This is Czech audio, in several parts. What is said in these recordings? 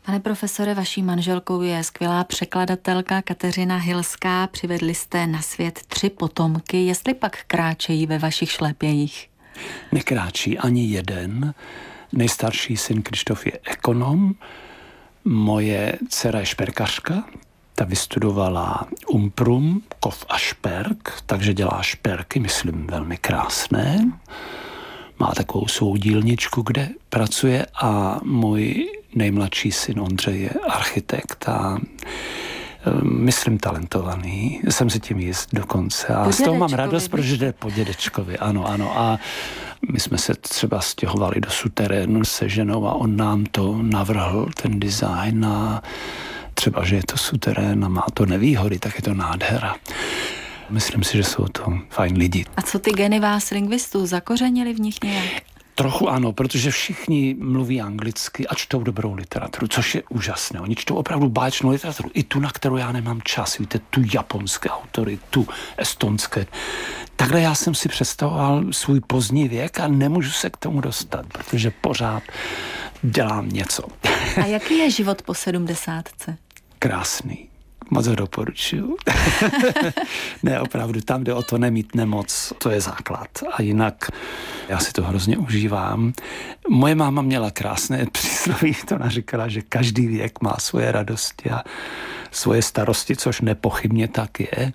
Pane profesore, vaší manželkou je skvělá překladatelka Kateřina Hilská. Přivedli jste na svět 3 potomky. Jestli pak kráčejí ve vašich šlépějích? Nekráčí ani jeden. Nejstarší syn Krištof je ekonom. Moje dcera je šperkařka. Ta vystudovala Umprum, Kov a šperk, takže dělá šperky, myslím, velmi krásné. Má takovou svou dílničku, kde pracuje, a můj nejmladší syn Ondřej je architekt a myslím talentovaný. Jsem si tím jist dokonce. A z toho mám radost, protože jde po dědečkovi. Ano. A my jsme se třeba stěhovali do suterénu se ženou a on nám to navrhl, ten design, a třeba, že je to suterén a má to nevýhody, tak je to nádhera. Myslím si, že jsou to fajn lidi. A co ty geny vás lingvistů, zakořenili v nich nějak? Trochu ano, protože všichni mluví anglicky a čtou dobrou literaturu, což je úžasné. Oni čtou opravdu báječnou literaturu, i tu, na kterou já nemám čas. Víte, tu japonské autory, tu estonské. Takhle já jsem si představoval svůj pozdní věk a nemůžu se k tomu dostat, protože pořád dělám něco. A jaký je život po 70? Krásný. Moc ho doporučuju. Ne, opravdu, tam jde o to nemít nemoc, to je základ. A jinak já si to hrozně užívám. Moje máma měla krásné přísloví, to ona říkala, že každý věk má svoje radosti a svoje starosti, což nepochybně tak je.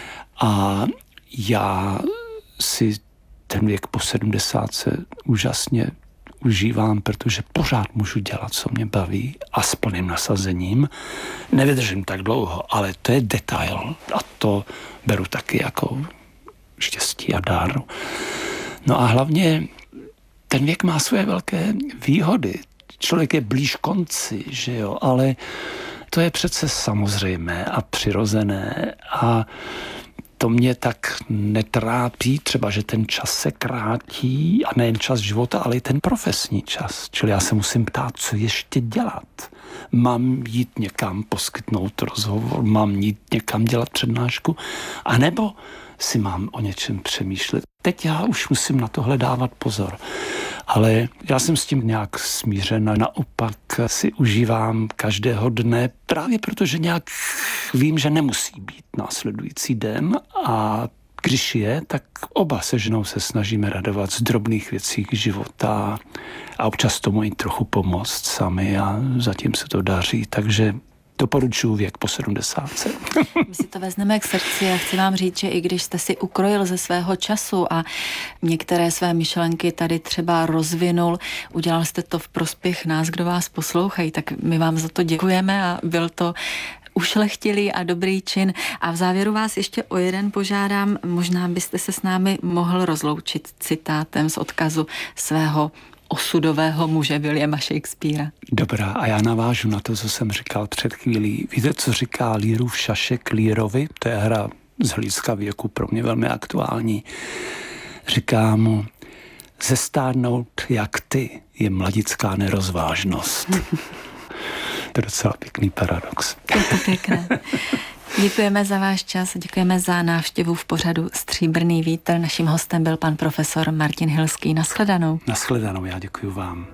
A já si ten věk po 70 úžasně užívám, protože pořád můžu dělat, co mě baví, a s plným nasazením. Nevydržím tak dlouho, ale to je detail a to beru taky jako štěstí a dar. No a hlavně ten věk má své velké výhody. Člověk je blíž konci, že jo, ale to je přece samozřejmé a přirozené a to mě tak netrápí, třeba, že ten čas se krátí, a nejen čas života, ale i ten profesní čas. Čili já se musím ptát, co ještě dělat. Mám jít někam poskytnout rozhovor, mám jít někam dělat přednášku, anebo si mám o něčem přemýšlet. Teď já už musím na tohle dávat pozor. Ale já jsem s tím nějak smířen a naopak si užívám každého dne, právě protože nějak vím, že nemusí být následující den, a když je, tak oba se ženou se snažíme radovat z drobných věcí života a občas tomu i trochu pomoct sami a zatím se to daří, takže doporučuji věk po 70. My si to vezmeme k srdci a chci vám říct, že i když jste si ukrojil ze svého času a některé své myšlenky tady třeba rozvinul, udělal jste to v prospěch nás, kdo vás poslouchají, tak my vám za to děkujeme a byl to ušlechtilý a dobrý čin. A v závěru vás ještě o jeden požádám, možná byste se s námi mohl rozloučit citátem z odkazu svého osudového muže Williama Shakespearea. Dobrá, a já navážu na to, co jsem říkal před chvílí. Víte, co říká Learův šašek Learovi? To je hra z hlediska věku pro mě velmi aktuální. Říká mu: zestárnout jak ty je mladická nerozvážnost. To je docela pěkný paradox. Je to pěkné. Děkujeme za váš čas, děkujeme za návštěvu v pořadu Stříbrný vítr. Naším hostem byl pan profesor Martin Hilský. Nashledanou. Nashledanou, já děkuji vám.